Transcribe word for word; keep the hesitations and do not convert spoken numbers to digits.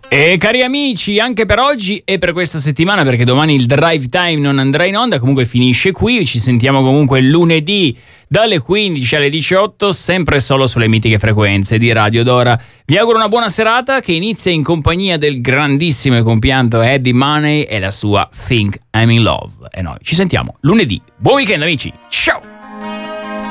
E cari amici, anche per oggi e per questa settimana, perché domani il drive time non andrà in onda, comunque finisce qui. Ci sentiamo comunque lunedì dalle quindici alle diciotto, sempre solo sulle mitiche frequenze di Radio Dora. Vi auguro una buona serata che inizia in compagnia del grandissimo e compianto Eddie Money e la sua Think I'm in Love. E noi ci sentiamo lunedì. Buon weekend amici, ciao!